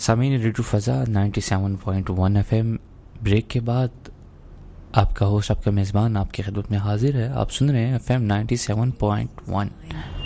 सामीन radio फ़ज़ा 97.1 FM। Break के बाद आपका होस्ट, आपका मेज़बान आपकी खिदमत में हाजिर है। आप सुन रहे हैं FM 97.1।